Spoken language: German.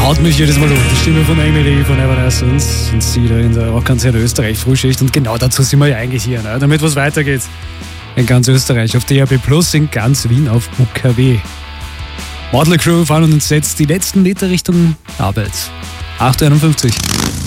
haut mich jedes Mal um. Die Stimme von Emily von Evanescence und sie da in der Rockkonzert Österreich Frühschicht. Und genau dazu sind wir ja eigentlich hier, ne? Damit was weitergeht. In ganz Österreich auf DAB+, in ganz Wien auf UKW. Motley Crue fahren uns jetzt die letzten Meter Richtung Arbeit. 8:51 Uhr.